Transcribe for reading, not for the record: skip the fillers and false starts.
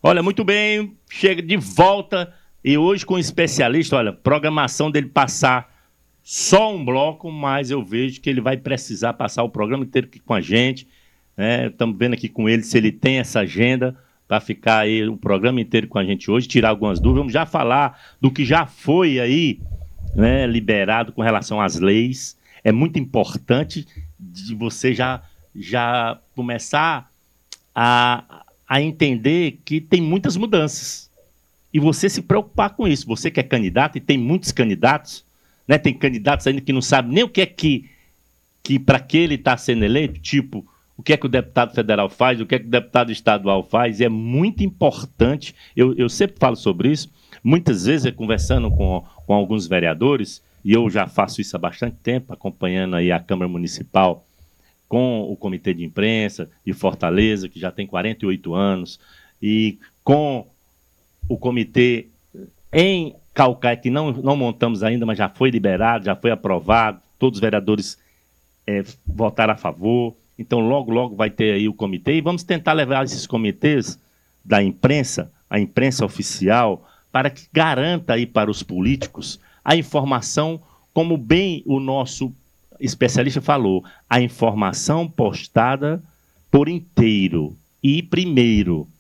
Olha, muito bem, chega de volta e hoje com um especialista, olha, programação dele passar só um bloco, mas eu vejo que ele vai precisar passar o programa inteiro aqui com a gente, né? Estamos vendo aqui com ele se ele tem essa agenda para ficar aí o programa inteiro com a gente hoje, tirar algumas dúvidas. Vamos já falar do que já foi aí, né, liberado com relação às leis. É muito importante de você já começar a entender que tem muitas mudanças. E você se preocupar com isso. Você que é candidato, e tem muitos candidatos, né? Tem candidatos ainda que não sabem nem o que é que para que ele está sendo eleito, tipo, o que é que o deputado federal faz, o que é que o deputado estadual faz, e é muito importante, eu sempre falo sobre isso, muitas vezes conversando com alguns vereadores, e eu já faço isso há bastante tempo, acompanhando aí a Câmara Municipal com o Comitê de Imprensa de Fortaleza, que já tem 48 anos, e com o comitê em Caucaia, que não montamos ainda, mas já foi liberado, já foi aprovado, todos os vereadores votaram a favor, então logo vai ter aí o comitê, e vamos tentar levar esses comitês da imprensa, a imprensa oficial, para que garanta aí para os políticos a informação, como bem o nosso especialista falou, a informação postada por inteiro. E, primeiro,